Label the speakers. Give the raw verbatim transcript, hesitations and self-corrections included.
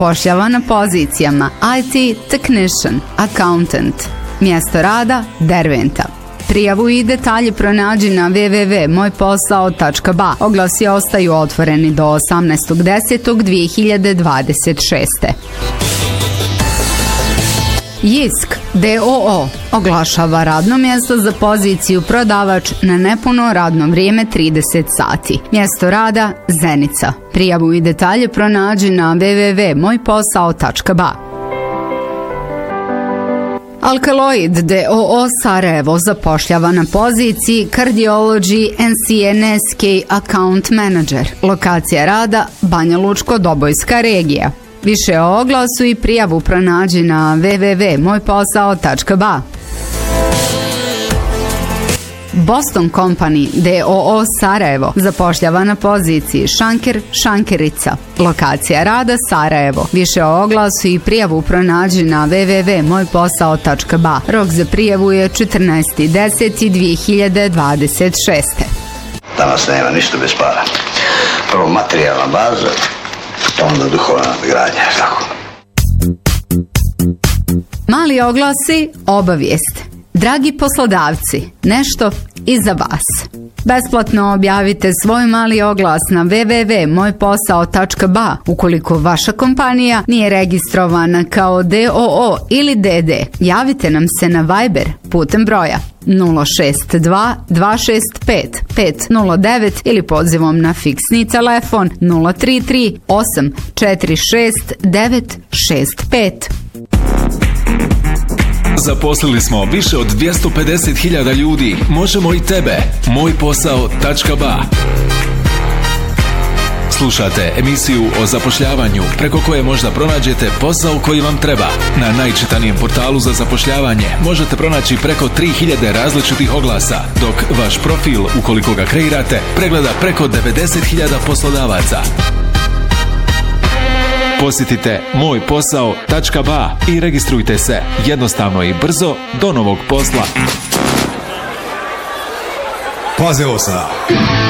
Speaker 1: Zapošljava na pozicijama I T Technician, Accountant. Mjesto rada Derventa. Prijavu i detalje pronađi na w w w tačka moj posao tačka b a. Oglasi ostaju otvoreni do osamnaestog desetog dvije hiljade dvadeset šeste. Jisk D O O oglašava radno mjesto za poziciju prodavač na nepuno radno vrijeme trideset sati. Mjesto rada Zenica. Prijavu i detalje pronađi na w w w tačka moj posao tačka b a. Alkaloid D O O Sarajevo zapošljava na poziciji Cardiology and C N S K Account Manager. Lokacija rada Banja Lučko-Dobojska regija. Više o oglasu i prijavu pronađi na w w w tačka moj posao tačka b a. Boston Company D O O Sarajevo zapošljava na poziciji šanker, šankerica. Lokacija rada Sarajevo. Više o oglasu i prijavu pronađi na w w w tačka moj posao tačka b a. Rok za prijavu je četrnaesti deseti dvije hiljade dvadeset šeste.
Speaker 2: Danas nema ništa bez para. Prvo materijalna baza, onda duhovna gradnja. Tako.
Speaker 1: Mali oglasi, obavijest. Dragi poslodavci, nešto i za vas. Besplatno objavite svoj mali oglas na w w w tačka moj posao tačka b a ukoliko vaša kompanija nije registrovana kao D O O ili D D. Javite nam se na Viber putem broja nula šest dva dva šest pet pet nula devet ili pozivom na fiksni telefon nula tri tri osam četiri šest devet šest pet.
Speaker 3: Zaposlili smo više od dvjesto pedeset hiljada ljudi. Možemo i tebe. moj posao tačka b a. Slušate emisiju o zapošljavanju preko koje možda pronađete posao koji vam treba. Na najčitanijem portalu za zapošljavanje možete pronaći preko tri hiljade različitih oglasa, dok vaš profil, ukoliko ga kreirate, pregleda preko devedeset hiljada poslodavaca. Posjetite moj posao tačka b a i registrujte se jednostavno i brzo do novog posla.
Speaker 4: Pazi ovo sada.